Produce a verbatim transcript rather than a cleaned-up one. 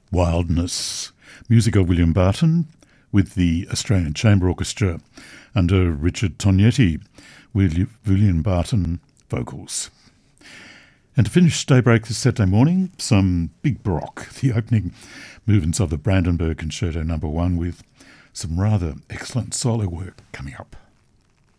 Wildness, music of William Barton with the Australian Chamber Orchestra under Richard Tognetti with William Barton vocals. And to finish Daybreak this Saturday morning, some big baroque, the opening movements of the Brandenburg Concerto number one with some rather excellent solo work coming up.